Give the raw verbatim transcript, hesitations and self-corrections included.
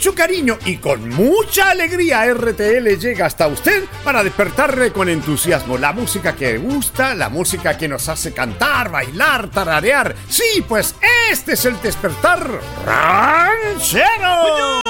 mucho cariño y con mucha alegría, R T L llega hasta usted para despertarle con entusiasmo la música que gusta, la música que nos hace cantar, bailar, tararear. Sí, pues este es el despertar ranchero.